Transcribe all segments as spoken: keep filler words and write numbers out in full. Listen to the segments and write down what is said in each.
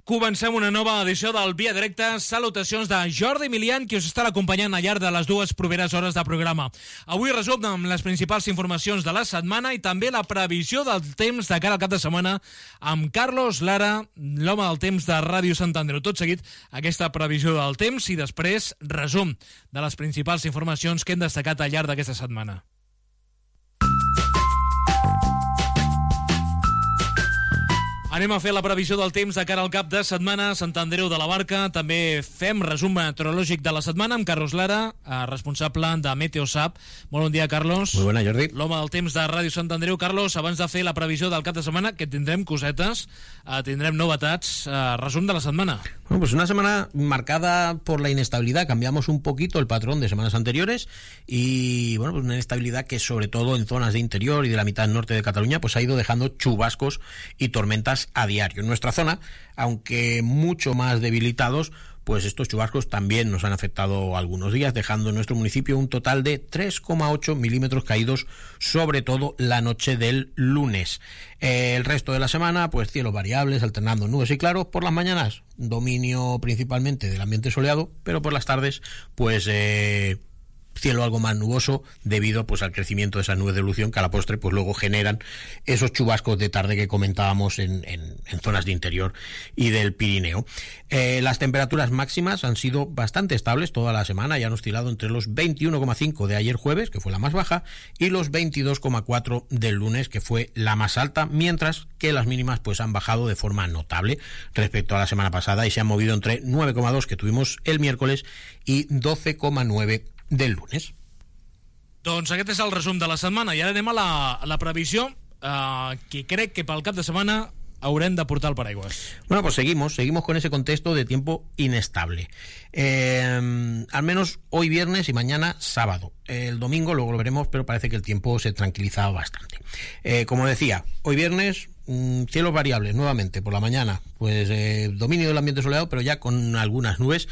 Comencem una nova edició del Via Directa. Salutacions de Jordi Milian, qui us estarà acompanyant al llarg de les dues properes hores de programa. Avui resum amb les principals informacions de la setmana i també la previsió del temps de cara al cap de setmana amb Carlos Lara, l'home del temps de Ràdio Sant Andreu. Tot seguit, aquesta previsió del temps i després resum de les principals informacions que hem destacat al llarg d'aquesta setmana. Anem a fer la previsió del temps de cara al cap de setmana a Sant Andreu de la Barca. També fem resum meteorològic de la setmana amb Carlos Lara, responsable de Meteosap. Molt bon dia, Carlos. Muy buena, Jordi. L'home del temps de Ràdio Sant Andreu. Carlos, abans de fer la previsió del cap de setmana, que tindrem cosetes, eh, tindrem novetats, eh, resum de la setmana. Bueno, pues una semana marcada por la inestabilidad. Cambiamos un poquito el patrón de semanas anteriores y, bueno, pues una inestabilidad que sobre todo en zonas de interior y de la mitad norte de Cataluña pues ha ido dejando chubascos y tormentas a diario. En nuestra zona, aunque mucho más debilitados, pues estos chubascos también nos han afectado algunos días, dejando en nuestro municipio un total de tres coma ocho milímetros caídos, sobre todo la noche del lunes. Eh, el resto de la semana, pues cielos variables, alternando nubes y claros. Por las mañanas, dominio principalmente del ambiente soleado, pero por las tardes, pues eh, cielo algo más nuboso debido pues al crecimiento de esas nubes de evolución que a la postre pues luego generan esos chubascos de tarde que comentábamos en, en, en zonas de interior y del Pirineo. Eh, las temperaturas máximas han sido bastante estables toda la semana y han oscilado entre los veintiuno coma cinco de ayer jueves, que fue la más baja, y los veintidós coma cuatro del lunes, que fue la más alta, mientras que las mínimas pues han bajado de forma notable respecto a la semana pasada y se han movido entre nueve coma dos que tuvimos el miércoles y doce coma nueve del lunes. Doncs aquest és el resum de la setmana i ara anem a la, a la previsió eh, que crec que pel cap de setmana haurem de portar el paraigües. Bueno, pues seguimos, seguimos con ese contexto de tiempo inestable. Eh, al menos hoy viernes y mañana sábado. El domingo luego lo veremos, pero parece que el tiempo se tranquiliza bastante. Eh, como decía, hoy viernes mmm, cielos variables nuevamente por la mañana, pues eh, dominio del ambiente soleado, pero ya con algunas nubes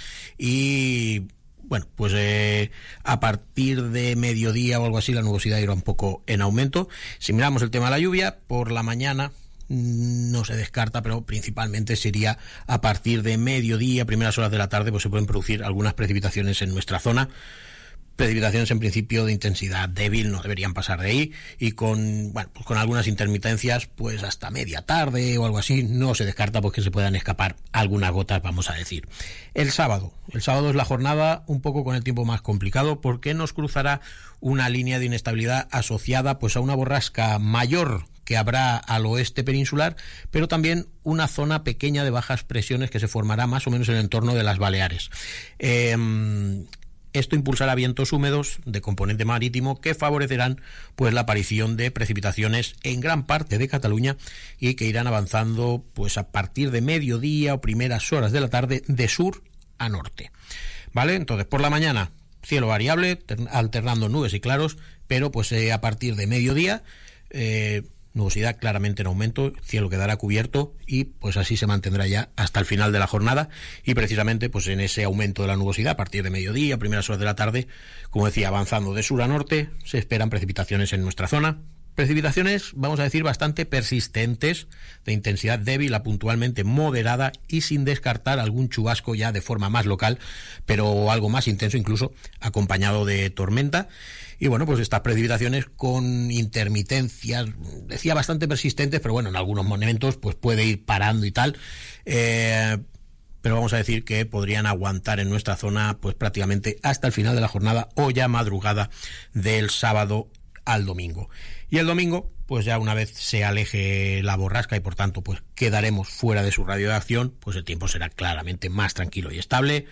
y bueno, pues eh, a partir de mediodía o algo así la nubosidad irá un poco en aumento. Si miramos el tema de la lluvia, por la mañana no se descarta, pero principalmente sería a partir de mediodía, primeras horas de la tarde, pues se pueden producir algunas precipitaciones en nuestra zona. Precipitaciones en principio de intensidad débil, no deberían pasar de ahí, y con bueno pues con algunas intermitencias pues hasta media tarde o algo así. No se descarta pues que se puedan escapar algunas gotas, vamos a decir. El sábado, el sábado es la jornada un poco con el tiempo más complicado porque nos cruzará una línea de inestabilidad asociada pues a una borrasca mayor que habrá al oeste peninsular, pero también una zona pequeña de bajas presiones que se formará más o menos en el entorno de las Baleares. Eh, Esto impulsará vientos húmedos de componente marítimo que favorecerán pues la aparición de precipitaciones en gran parte de Cataluña y que irán avanzando pues a partir de mediodía o primeras horas de la tarde de sur a norte. ¿Vale? Entonces, por la mañana, cielo variable, alternando nubes y claros, pero pues eh, a partir de mediodía eh, nubosidad claramente en aumento, cielo quedará cubierto y pues así se mantendrá ya hasta el final de la jornada. Y precisamente pues en ese aumento de la nubosidad a partir de mediodía, primeras horas de la tarde, como decía, avanzando de sur a norte, se esperan precipitaciones en nuestra zona. Precipitaciones, vamos a decir, bastante persistentes, de intensidad débil a puntualmente moderada y sin descartar algún chubasco ya de forma más local, pero algo más intenso incluso, acompañado de tormenta. Y bueno, pues estas precipitaciones con intermitencias, decía bastante persistentes, pero bueno, en algunos momentos pues puede ir parando y tal. Eh, pero vamos a decir que podrían aguantar en nuestra zona pues prácticamente hasta el final de la jornada o ya madrugada del sábado al domingo. Y el domingo, pues ya una vez se aleje la borrasca y por tanto pues quedaremos fuera de su radio de acción, pues el tiempo será claramente más tranquilo y estable,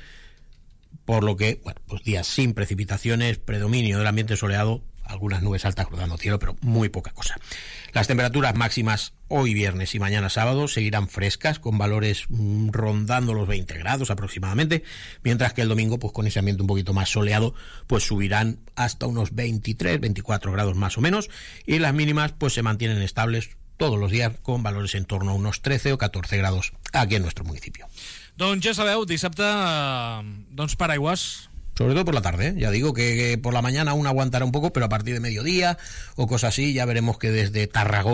por lo que, bueno, pues días sin precipitaciones, predominio del ambiente soleado, algunas nubes altas cruzando cielo, pero muy poca cosa. Las temperaturas máximas hoy viernes y mañana sábado seguirán frescas, con valores mmm, rondando los veinte grados aproximadamente, mientras que el domingo, pues con ese ambiente un poquito más soleado, pues subirán hasta unos veintitrés, veinticuatro grados más o menos, y las mínimas pues se mantienen estables todos los días con valores en torno a unos trece o catorce grados aquí en nuestro municipio. Doncs ja sabeu, dissabte, doncs paraigües. Sobre todo por la tarde, ¿eh? Ya digo que, que por la mañana aún aguantará un poco, pero a partir de mediodía o cosas así ya veremos que desde Tarragona